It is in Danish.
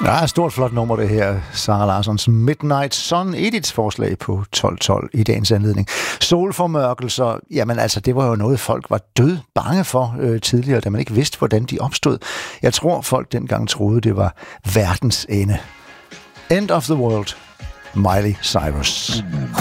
Ja, stort flot nummer det her. Sara Larssons Midnight Sun, Ediths forslag på 12.12 i dagens anledning. Solformørkelser, jamen altså, det var jo noget, folk var død bange for tidligere, da man ikke vidste, hvordan de opstod. Jeg tror, folk dengang troede, det var verdens ende. End of the world. Miley Cyrus.